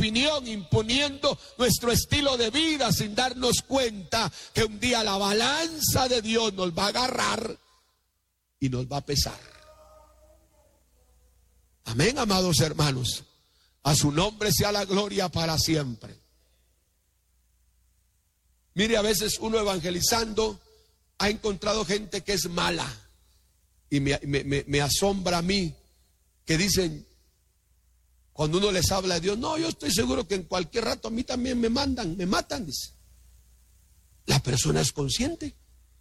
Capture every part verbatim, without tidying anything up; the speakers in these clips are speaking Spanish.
opinión, imponiendo nuestro estilo de vida sin darnos cuenta que un día la balanza de Dios nos va a agarrar y nos va a pesar. Amén, amados hermanos. A su nombre sea la gloria para siempre. Mire, a veces uno evangelizando ha encontrado gente que es mala. Y me, me, me, me asombra a mí que dicen, cuando uno les habla de Dios, no, yo estoy seguro que en cualquier rato a mí también me mandan, me matan, dice. La persona es consciente.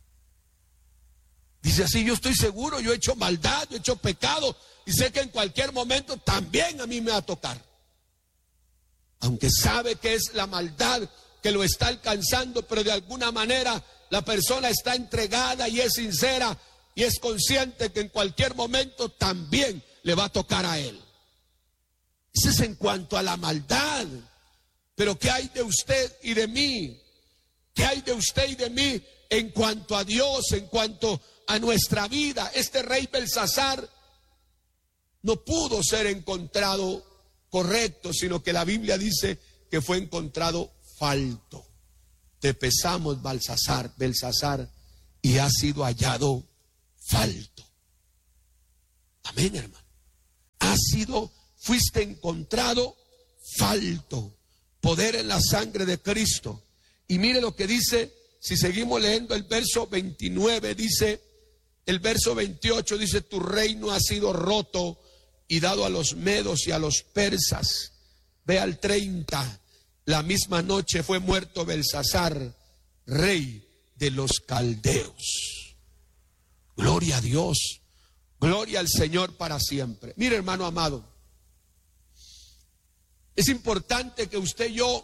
Dice así, yo estoy seguro, yo he hecho maldad, yo he hecho pecado y sé que en cualquier momento también a mí me va a tocar. Aunque sabe que es la maldad que lo está alcanzando, pero de alguna manera la persona está entregada y es sincera y es consciente que en cualquier momento también le va a tocar a él. Eso es en cuanto a la maldad. Pero ¿qué hay de usted y de mí? ¿Qué hay de usted y de mí en cuanto a Dios, en cuanto a nuestra vida? Este rey Belsasar no pudo ser encontrado correcto, sino que la Biblia dice que fue encontrado falto. Te pesamos, Belsasar, Belsasar, y ha sido hallado falto. Amén, hermano. Ha sido, fuiste encontrado falto. Poder en la sangre de Cristo. Y mire lo que dice, si seguimos leyendo el verso veintinueve, dice, el verso veintiocho dice, tu reino ha sido roto y dado a los medos y a los persas. Ve al treinta, la misma noche fue muerto Belsasar, rey de los caldeos. Gloria a Dios, gloria al Señor para siempre. Mire, hermano amado, es importante que usted y yo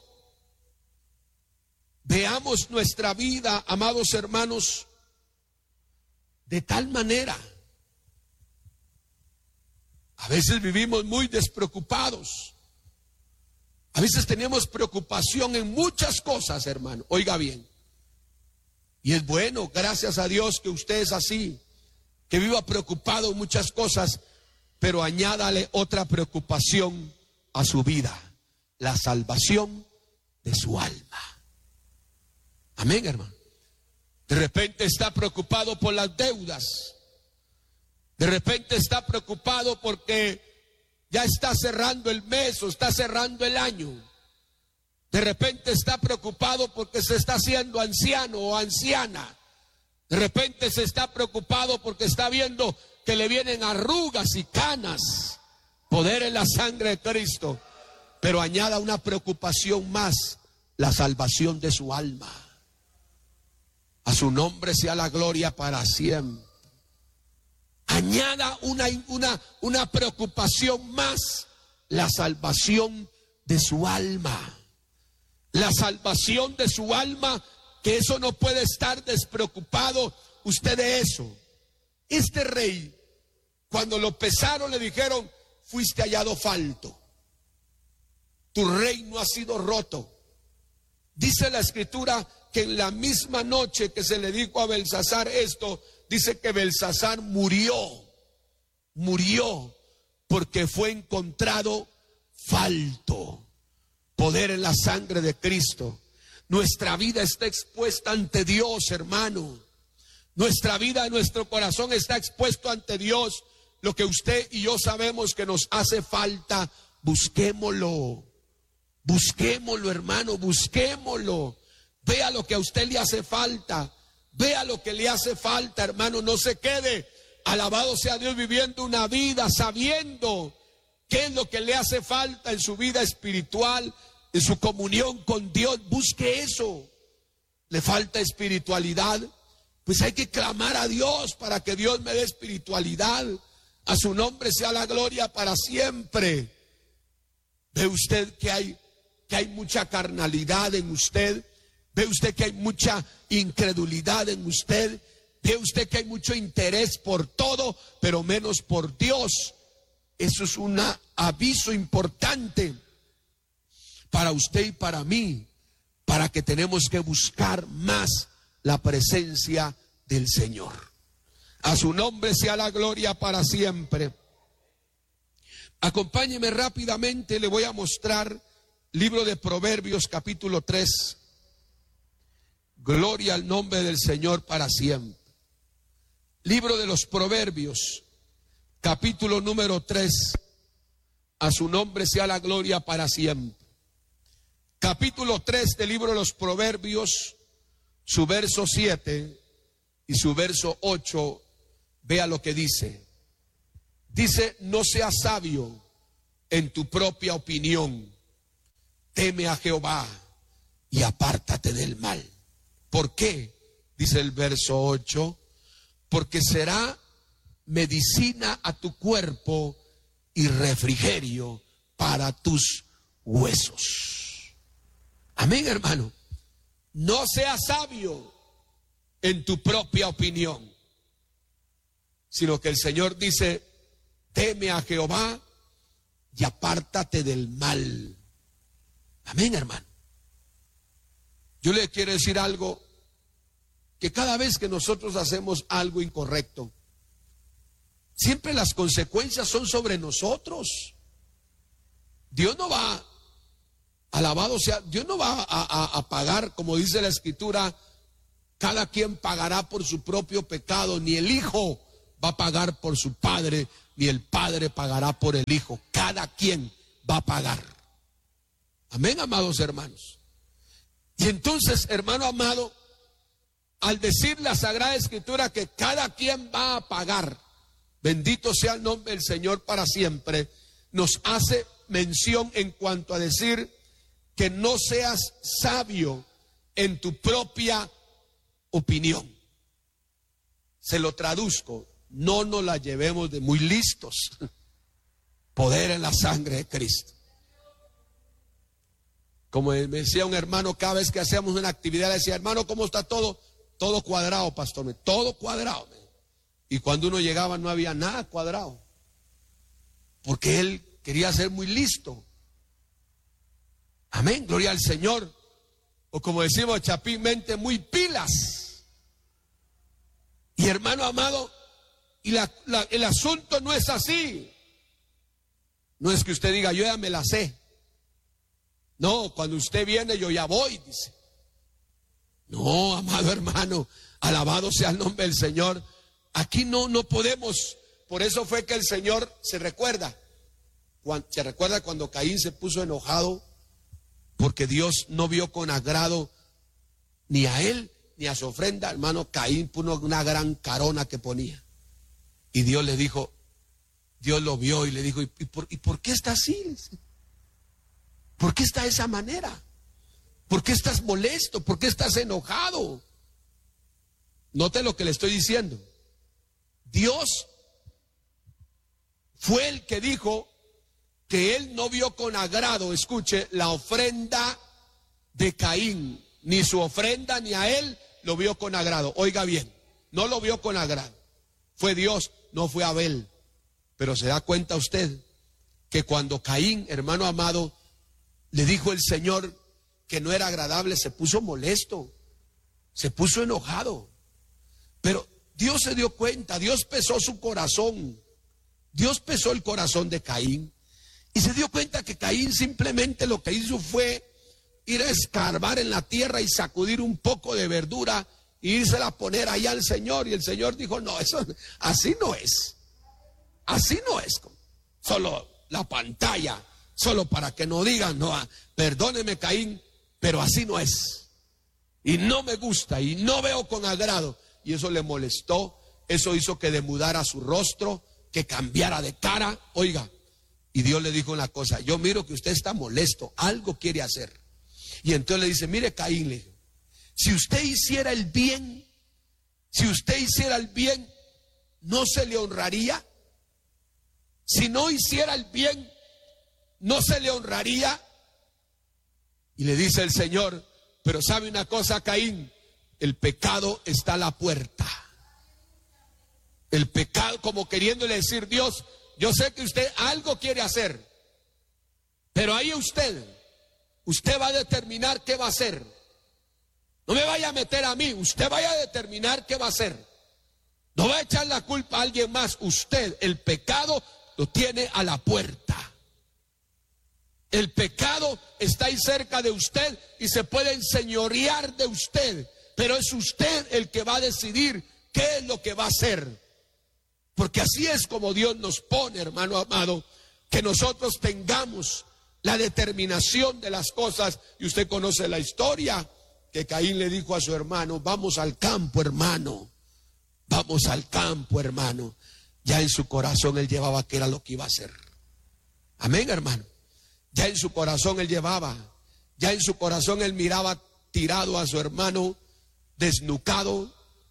veamos nuestra vida, amados hermanos, de tal manera. A veces vivimos muy despreocupados. A veces tenemos preocupación en muchas cosas, hermano. Oiga bien. Y es bueno, gracias a Dios, que usted es así, que viva preocupado en muchas cosas, pero añádale otra preocupación a su vida: la salvación de su alma. Amén, hermano. De repente está preocupado por las deudas. De repente está preocupado porque ya está cerrando el mes o está cerrando el año. De repente está preocupado porque se está haciendo anciano o anciana. De repente se está preocupado porque está viendo que le vienen arrugas y canas. Poder en la sangre de Cristo. Pero añada una preocupación más: la salvación de su alma. A su nombre sea la gloria para siempre. Añada una, una, una preocupación más: la salvación de su alma. La salvación de su alma, que eso no puede estar despreocupado usted de eso. Este rey, cuando lo pesaron, le dijeron: fuiste hallado falto. Tu reino ha sido roto. Dice la escritura que en la misma noche que se le dijo a Belsasar esto, dice que Belsasar murió, murió porque fue encontrado falto. Poder en la sangre de Cristo. Nuestra vida está expuesta ante Dios, hermano. Nuestra vida, nuestro corazón está expuesto ante Dios. Lo que usted y yo sabemos que nos hace falta, busquémoslo. Busquémoslo, hermano, busquémoslo. Vea lo que a usted le hace falta. Vea lo que le hace falta, hermano. No se quede, alabado sea Dios, viviendo una vida sabiendo qué es lo que le hace falta en su vida espiritual, en su comunión con Dios. Busque eso. Le falta espiritualidad, pues hay que clamar a Dios para que Dios me dé espiritualidad. A su nombre sea la gloria para siempre. Ve usted que hay, que hay mucha carnalidad en usted. Ve usted que hay mucha incredulidad en usted. Ve usted que hay mucho interés por todo, pero menos por Dios. Eso es un aviso importante para usted y para mí, para que tenemos que buscar más la presencia del Señor. A su nombre sea la gloria para siempre. Acompáñeme rápidamente, le voy a mostrar Libro de Proverbios, capítulo tres. Gloria al nombre del Señor para siempre. Libro de los Proverbios, capítulo número tres. A su nombre sea la gloria para siempre. Capítulo tres del libro de los Proverbios, su verso siete y su verso ocho. Vea lo que dice. Dice: no seas sabio en tu propia opinión. Teme a Jehová y apártate del mal. ¿Por qué? Dice el verso ocho. Porque será medicina a tu cuerpo y refrigerio para tus huesos. Amén, hermano. No seas sabio en tu propia opinión, sino que el Señor dice: teme a Jehová y apártate del mal. Amén, hermano. Yo le quiero decir algo, que cada vez que nosotros hacemos algo incorrecto, siempre las consecuencias son sobre nosotros. Dios no va, alabado sea, Dios no va a, a, a pagar, como dice la Escritura, cada quien pagará por su propio pecado. Ni el hijo va a pagar por su padre, ni el padre pagará por el hijo. Cada quien va a pagar. Amén, amados hermanos. Y entonces, hermano amado, al decir la Sagrada Escritura que cada quien va a pagar, bendito sea el nombre del Señor para siempre, nos hace mención en cuanto a decir que no seas sabio en tu propia opinión. Se lo traduzco: no nos la llevemos de muy listos. Poder en la sangre de Cristo. Como me decía un hermano, cada vez que hacíamos una actividad, le decía: hermano, ¿cómo está todo? Todo cuadrado, pastor, todo cuadrado. Y cuando uno llegaba no había nada cuadrado, porque él quería ser muy listo. Amén, gloria al Señor. O como decimos chapínmente, muy pilas. Y hermano amado, y la, la, el asunto no es así. No es que usted diga: yo ya me la sé. No, cuando usted viene yo ya voy, dice. No, amado hermano, alabado sea el nombre del Señor. Aquí no, no podemos. Por eso fue que el Señor se recuerda. Se recuerda cuando Caín se puso enojado porque Dios no vio con agrado ni a él ni a su ofrenda. Hermano, Caín puso una gran carona que ponía. Y Dios le dijo, Dios lo vio y le dijo: ¿y por, y por qué está así? ¿Por qué está de esa manera? ¿Por qué estás molesto? ¿Por qué estás enojado? Note lo que le estoy diciendo. Dios fue el que dijo que él no vio con agrado, escuche, la ofrenda de Caín. Ni su ofrenda ni a él lo vio con agrado. Oiga bien, no lo vio con agrado. Fue Dios, no fue Abel. Pero se da cuenta usted que cuando Caín, hermano amado, le dijo el Señor que no era agradable, se puso molesto, se puso enojado. Pero Dios se dio cuenta, Dios pesó su corazón, Dios pesó el corazón de Caín y se dio cuenta que Caín simplemente lo que hizo fue ir a escarbar en la tierra y sacudir un poco de verdura e írsela a poner allá al Señor. Y el Señor dijo: no, eso así no es, así no es, solo la pantalla, solo para que no digan: no, perdóneme Caín, pero así no es. Y no me gusta y no veo con agrado. Y eso le molestó, eso hizo que demudara su rostro, que cambiara de cara. Oiga, y Dios le dijo una cosa: yo miro que usted está molesto, algo quiere hacer. Y entonces le dice: mire Caín, le dijo, si usted hiciera el bien, si usted hiciera el bien, ¿no se le honraría? Si no hiciera el bien, ¿no se le honraría? Y le dice el Señor: pero sabe una cosa, Caín, el pecado está a la puerta. El pecado, como queriéndole decir: Dios, yo sé que usted algo quiere hacer, pero ahí usted, usted va a determinar qué va a hacer. No me vaya a meter a mí, usted vaya a determinar qué va a hacer. No va a echar la culpa a alguien más. Usted, el pecado lo tiene a la puerta. El pecado está ahí cerca de usted y se puede enseñorear de usted, pero es usted el que va a decidir qué es lo que va a hacer. Porque así es como Dios nos pone, hermano amado, que nosotros tengamos la determinación de las cosas. Y usted conoce la historia que Caín le dijo a su hermano: vamos al campo, hermano, vamos al campo, hermano. Ya en su corazón él llevaba que era lo que iba a hacer. Amén, hermano. Ya en su corazón él llevaba, ya en su corazón él miraba tirado a su hermano desnucado,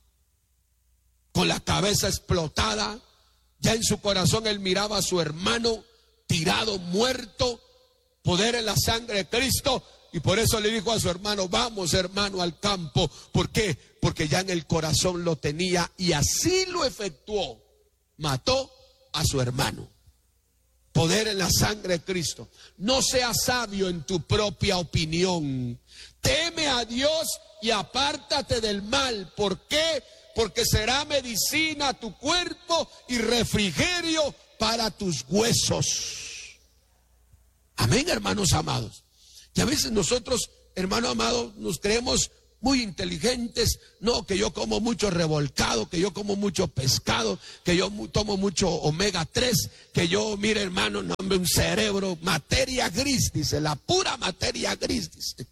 con la cabeza explotada. Ya en su corazón él miraba a su hermano tirado, muerto, poder en la sangre de Cristo. Y por eso le dijo a su hermano: vamos, hermano, al campo. ¿Por qué? Porque ya en el corazón lo tenía, y así lo efectuó. Mató a su hermano. Poder en la sangre de Cristo. No seas sabio en tu propia opinión. Teme a Dios y apártate del mal. ¿Por qué? Porque será medicina a tu cuerpo y refrigerio para tus huesos. Amén, hermanos amados. Y a veces nosotros, hermano amado, nos creemos muy inteligentes. No, que yo como mucho revolcado, que yo como mucho pescado, que yo tomo mucho omega tres, que yo, mire, hermano, no, un cerebro, materia gris, dice, la pura materia gris, dice.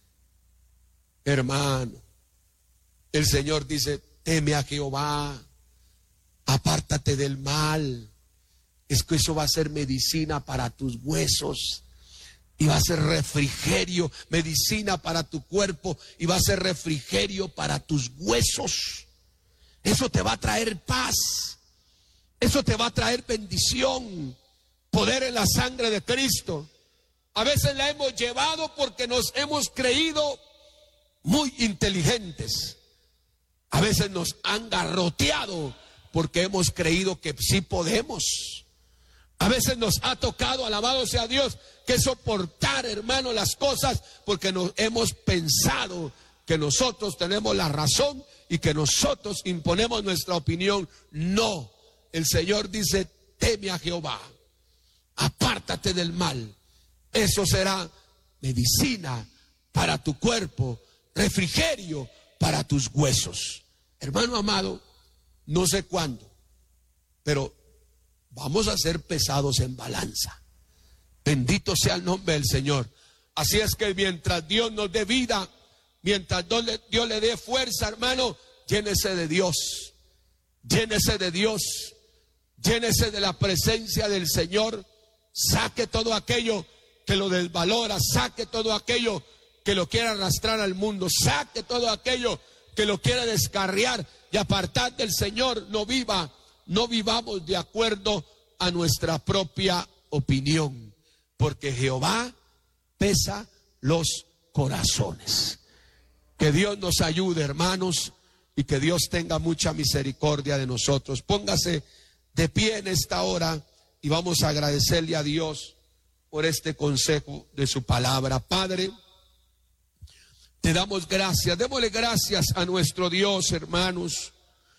Hermano, el Señor dice: teme a Jehová, apártate del mal. Es que eso va a ser medicina para tus huesos. Y va a ser refrigerio, medicina para tu cuerpo, y va a ser refrigerio para tus huesos. Eso te va a traer paz, eso te va a traer bendición, poder en la sangre de Cristo. A veces la hemos llevado porque nos hemos creído muy inteligentes. A veces nos han garroteado porque hemos creído que sí podemos. A veces nos ha tocado, alabado sea Dios, que soportar, hermano, las cosas porque nos hemos pensado que nosotros tenemos la razón y que nosotros imponemos nuestra opinión. No, el Señor dice: teme a Jehová, apártate del mal. Eso será medicina para tu cuerpo, refrigerio para tus huesos. Hermano amado, no sé cuándo, pero vamos a ser pesados en balanza. Bendito sea el nombre del Señor. Así es que mientras Dios nos dé vida, mientras Dios le, Dios le dé fuerza, hermano, llénese de Dios, llénese de Dios, llénese de la presencia del Señor. Saque todo aquello que lo desvalora, saque todo aquello que lo quiera arrastrar al mundo, saque todo aquello que lo quiera descarriar y apartar del Señor. No viva, no vivamos de acuerdo a nuestra propia opinión, porque Jehová pesa los corazones. Que Dios nos ayude, hermanos, y que Dios tenga mucha misericordia de nosotros. Póngase de pie en esta hora y vamos a agradecerle a Dios por este consejo de su palabra. Padre, te damos gracias, démosle gracias a nuestro Dios, hermanos,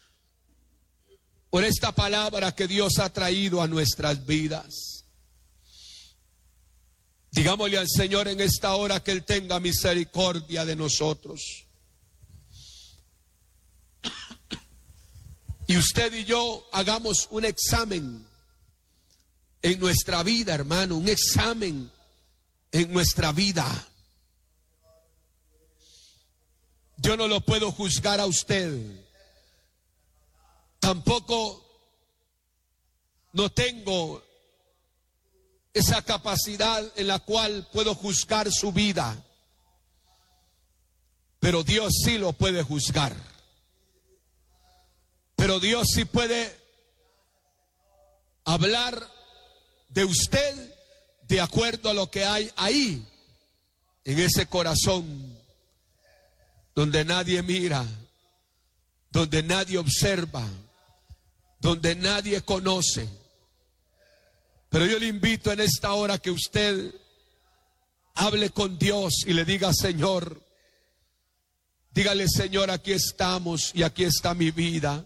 por esta palabra que Dios ha traído a nuestras vidas. Digámosle al Señor en esta hora que Él tenga misericordia de nosotros. Y usted y yo hagamos un examen en nuestra vida, hermano, un examen en nuestra vida. Yo no lo puedo juzgar a usted. Tampoco no tengo esa capacidad en la cual puedo juzgar su vida. Pero Dios sí lo puede juzgar. Pero Dios sí puede hablar de usted de acuerdo a lo que hay ahí, en ese corazón, donde nadie mira, donde nadie observa, donde nadie conoce. Pero yo le invito en esta hora que usted hable con Dios y le diga: Señor, dígale: Señor, aquí estamos y aquí está mi vida.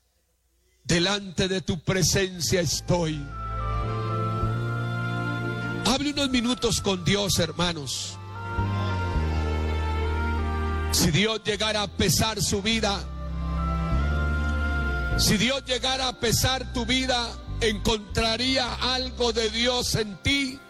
Delante de tu presencia estoy. Hable unos minutos con Dios, hermanos. Si Dios llegara a pesar su vida, si Dios llegara a pesar tu vida, ¿encontraría algo de Dios en ti?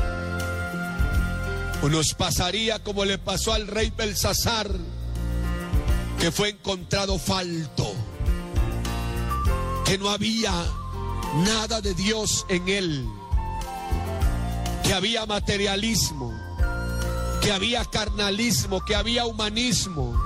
¿O nos pasaría como le pasó al rey Belsasar, que fue encontrado falto, que no había nada de Dios en él, que había materialismo, que había carnalismo, que había humanismo?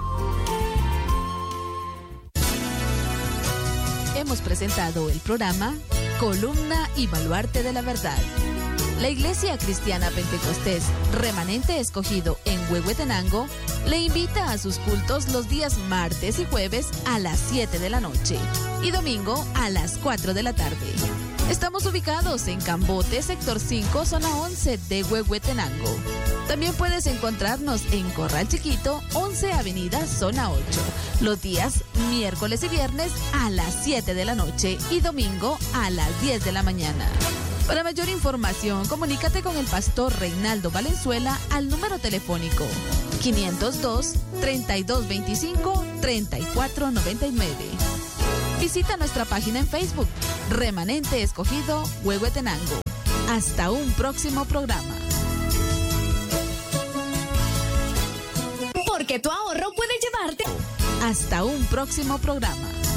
Hemos presentado el programa Columna y Baluarte de la Verdad. La Iglesia Cristiana Pentecostés Remanente Escogido en Huehuetenango le invita a sus cultos los días martes y jueves a las siete de la noche y domingo a las cuatro de la tarde. Estamos ubicados en Cambote, sector cinco, zona once de Huehuetenango. También puedes encontrarnos en Corral Chiquito, once avenida, zona ocho, los días miércoles y viernes a las siete de la noche y domingo a las diez de la mañana. Para mayor información, comunícate con el pastor Reinaldo Valenzuela al número telefónico quinientos dos, treinta y dos veinticinco, treinta y cuatro noventa y nueve. Visita nuestra página en Facebook, Remanente Escogido Huehuetenango. Hasta un próximo programa. Porque tu ahorro puede llevarte. Hasta un próximo programa.